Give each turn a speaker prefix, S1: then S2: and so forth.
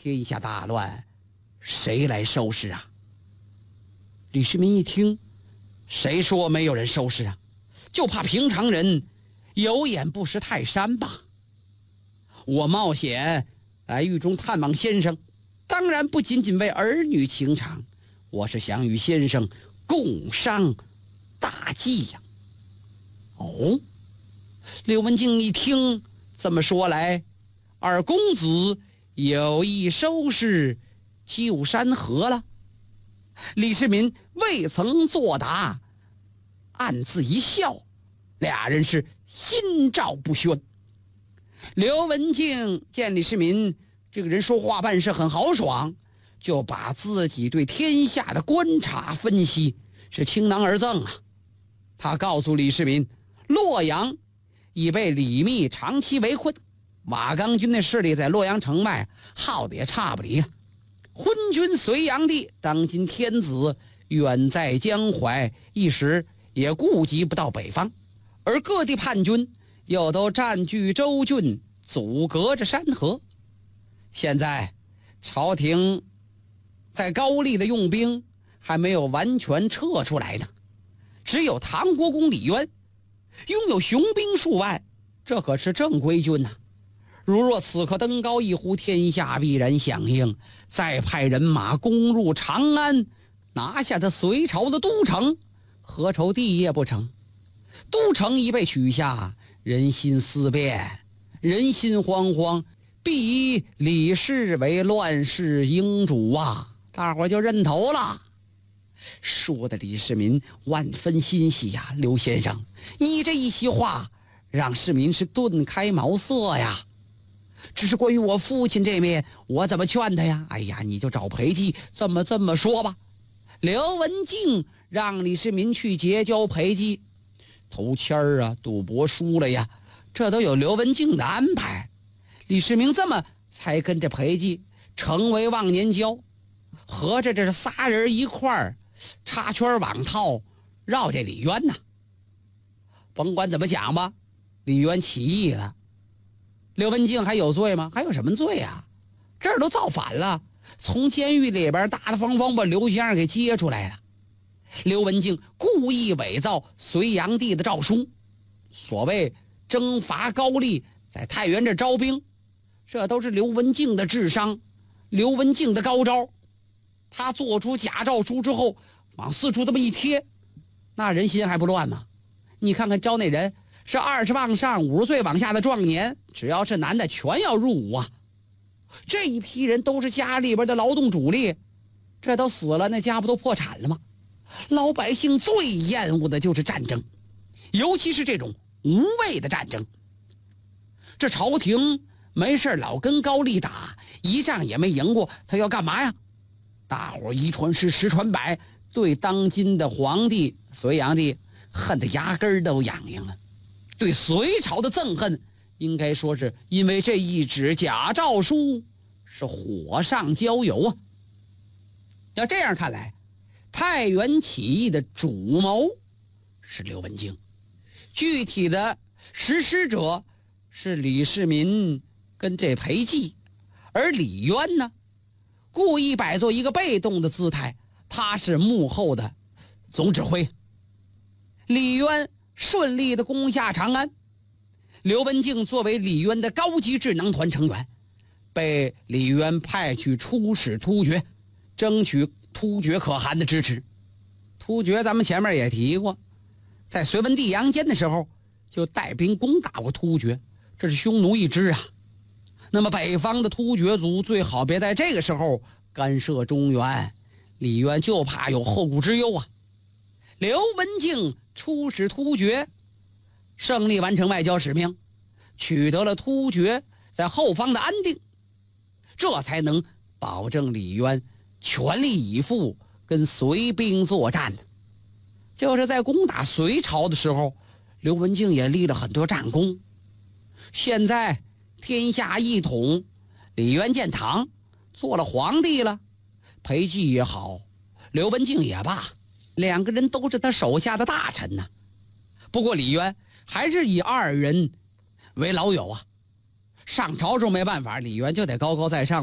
S1: 天下大乱，谁来收拾啊？李世民一听，谁说没有人收拾啊？就怕平常人有眼不识泰山吧。我冒险来狱中探望先生，当然不仅仅为儿女情长，我是想与先生共商大计呀。哦，刘文静一听，这么说来，二公子有意收拾旧山河了。李世民未曾作答，暗自一笑，俩人是心照不宣。刘文静见李世民这个人说话办事很豪爽，就把自己对天下的观察分析是倾囊而赠啊。他告诉李世民，洛阳已被李密长期围困，瓦岗军的势力在洛阳城外耗得也差不离了。昏君隋炀帝当今天子远在江淮，一时也顾及不到北方，而各地叛军又都占据州郡，阻隔着山河。现在朝廷在高丽的用兵还没有完全撤出来呢，只有唐国公李渊拥有雄兵数万，这可是正规军呐。如若此刻登高一呼，天下必然响应，再派人马攻入长安，拿下他隋朝的都城，何愁地业不成？都城一被取下，人心思变，人心惶惶，必以李氏为乱世英主啊！大伙就认头了。说的李世民万分欣喜呀，刘先生，你这一席话让世民是顿开茅塞呀。只是关于我父亲这面，我怎么劝他呀？哎呀，你就找裴寂这么说吧。刘文静让李世民去结交裴寂，投签啊，赌博输了呀，这都有刘文静的安排。李世民这么才跟着裴寂成为忘年交，合着这是仨人一块儿插圈网套绕这李渊呐。甭管怎么讲吧，李渊起义了，刘文静还有罪吗？还有什么罪啊？这儿都造反了，从监狱里边大大方方把刘先生给接出来了。刘文静故意伪造隋炀帝的诏书，所谓征伐高丽，在太原这招兵，这都是刘文静的智商，刘文静的高招。他做出假诏书之后，往四处这么一贴，那人心还不乱吗？你看看招那人，是20往上50岁往下的壮年，只要是男的全要入伍啊。这一批人都是家里边的劳动主力，这都死了，那家不都破产了吗？老百姓最厌恶的就是战争，尤其是这种无谓的战争。这朝廷没事老跟高丽打，一仗也没赢过，他要干嘛呀？大伙一传十，十传百，对当今的皇帝隋炀帝恨得牙根都痒痒了。对隋朝的憎恨，应该说是因为这一纸假诏书是火上浇油啊。要这样看来，太原起义的主谋是刘文静，具体的实施者是李世民跟这裴寂，而李渊呢，故意摆作一个被动的姿态，他是幕后的总指挥。李渊顺利的攻下长安，刘文静作为李渊的高级智囊团成员，被李渊派去出使突厥，争取突厥可汗的支持。突厥咱们前面也提过，在隋文帝杨坚的时候就带兵攻打过突厥，这是匈奴一支啊。那么北方的突厥族最好别在这个时候干涉中原，李渊就怕有后顾之忧啊。刘文静出使突厥，胜利完成外交使命，取得了突厥在后方的安定，这才能保证李渊全力以赴跟隋兵作战。就是在攻打隋朝的时候，刘文静也立了很多战功。现在天下一统，李渊建唐，做了皇帝了，裴寂也好，刘文静也罢，两个人都是他手下的大臣呢。不过李渊还是以二人为老友啊，上朝时候没办法，李渊就得高高在上